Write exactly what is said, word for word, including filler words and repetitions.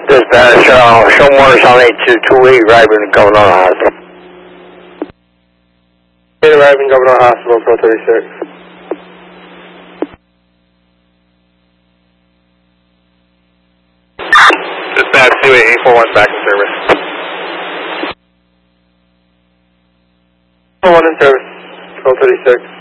Dispatch, uh, show Morris on eight two two eight, arriving in Governor Hospital. Arriving Governor Hospital, Pro thirty-six. Dispatch two eight eight four one back in service. four one in service, Pro thirty-six.